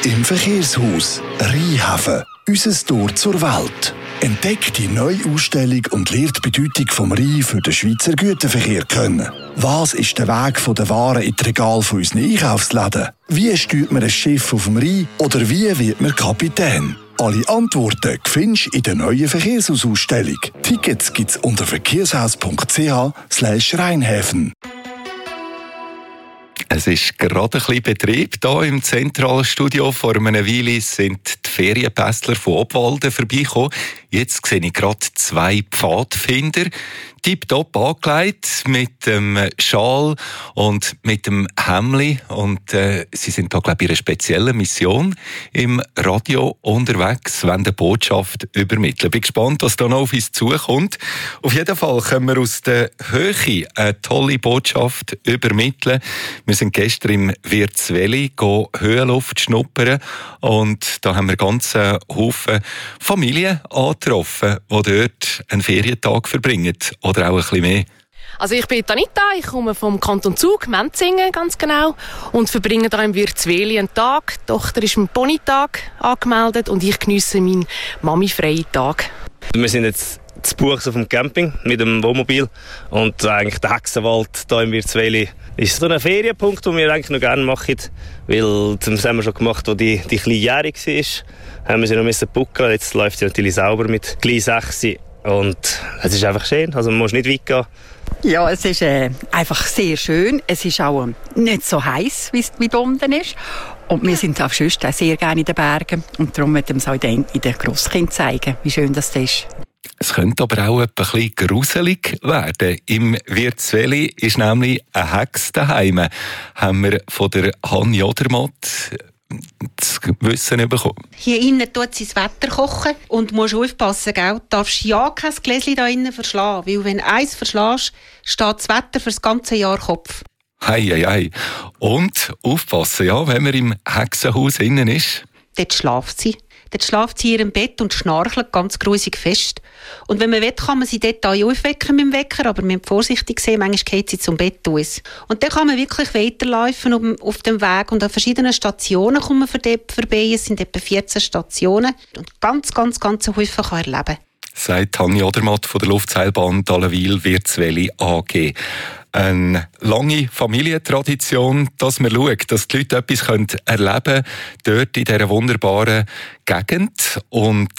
im Verkehrshaus. Rheinhafen. Unser Tor zur Welt. Entdeckt die neue Ausstellung und lernt die Bedeutung vom Rhein für den Schweizer Güterverkehr kennen. Was ist der Weg von der Waren in die Regale von unseren Einkaufsläden? Wie steuert man ein Schiff auf dem Rhein? Oder wie wird man Kapitän? Alle Antworten findest du in der neuen Verkehrshausausstellung. Tickets gibt's unter verkehrshaus.ch/Rheinhäfen. Es ist gerade ein bisschen Betrieb hier im zentralen Studio. Vor einer Weile sind die Ferienpässler von Obwalden vorbeigekommen. Jetzt sehe ich gerade 2 Pfadfinder, tipptopp angelegt, mit dem Schal und mit dem Hemli. Und sie sind da, glaube ich, in einer speziellen Mission im Radio unterwegs, wollen eine Botschaft übermitteln. Bin gespannt, was da noch auf uns zukommt. Auf jeden Fall können wir aus der Höhe eine tolle Botschaft übermitteln. Wir sind gestern im Wirtsweli Höhenluft schnuppern und da haben wir ganz Haufen Familien angetroffen, die dort einen Ferientag verbringen oder auch ein bisschen mehr. Also ich bin Anita, ich komme vom Kanton Zug, Menzingen ganz genau, und verbringe da im Wirtsweli einen Tag. Die Tochter ist am Ponytag angemeldet und ich geniesse meinen Mami-freien Tag. Wir sind jetzt zu Buchs auf dem Camping mit dem Wohnmobil und eigentlich der Hexenwald hier im Wirtsweli ist so ein Ferienpunkt, den wir eigentlich noch gerne machen, weil das haben wir schon gemacht, als die kleine jährig war, haben wir sie noch buckeln. Jetzt läuft sie natürlich sauber mit gleich 6 und es ist einfach schön, also man muss nicht weit gehen. Ja, es ist einfach sehr schön. Es ist auch nicht so heiß, wie es unten ist. Und wir sind auch sonst sehr gerne in den Bergen. Und darum möchten wir es auch in den Grosskind zeigen, wie schön das ist. Es könnte aber auch ein bisschen gruselig werden. Im Wirtsweli ist nämlich eine Hex daheim. Haben wir von der Hanni Jodermatt das Wissen bekommen. Hier innen tut sie das Wetter kochen und musst aufpassen, gell? Du darfst ja kein Gläschen da innen verschlagen, weil wenn du eins verschlägst, steht das Wetter für das ganze Jahr Kopf. Hei. Und aufpassen, ja, wenn man im Hexenhaus innen ist. Dort schlaft sie. Dort schlaft sie in ihrem Bett und schnarchelt ganz grusig fest. Und wenn man will, kann man sie dort auch aufwecken mit dem Wecker, aber man muss vorsichtig sein, manchmal geht sie zum Bett aus. Und dann kann man wirklich weiterlaufen auf dem Weg und an verschiedenen Stationen kommt man vorbei. Es sind etwa 14 Stationen und ganz Häufen kann erleben. Sagt Hanni Odermatt von der Luftseilbahn Dallenwil-Wirtsweli AG. Eine lange Familientradition, dass man schaut, dass die Leute etwas erleben können, dort in dieser wunderbaren Gegend. Und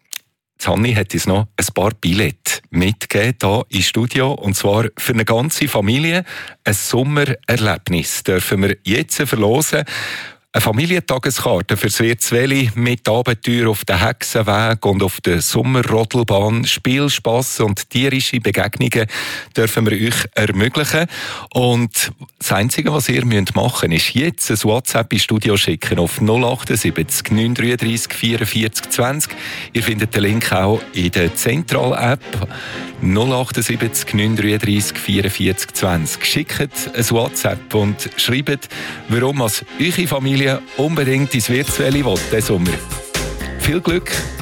Hanni hat uns noch ein paar Billette mitgegeben hier im Studio. Und zwar für eine ganze Familie ein Sommererlebnis dürfen wir jetzt verlosen. Eine Familientageskarte fürs Wirtsweli mit Abenteuer auf den Hexenweg und auf der Sommerrodelbahn. Spielspass und tierische Begegnungen dürfen wir euch ermöglichen. Und das Einzige, was ihr machen müsst, ist jetzt ein WhatsApp ins Studio schicken auf 078 933 44 20. Ihr findet den Link auch in der Zentral-App 078 933 44 20. Schickt ein WhatsApp und schreibt, warum eure Familie unbedingt ins Wirtsweli will diesen Sommer. Viel Glück